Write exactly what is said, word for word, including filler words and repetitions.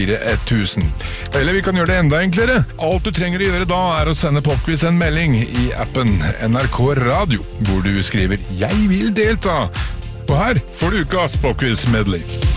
tusen. Eller vi kan gjøre det enda enklere. Alt du trenger å gjøre da er å sende Popquiz en melding i appen N R K Radio, hvor du skriver «Jeg vil delta». Og her får du ukas Popquiz Medley.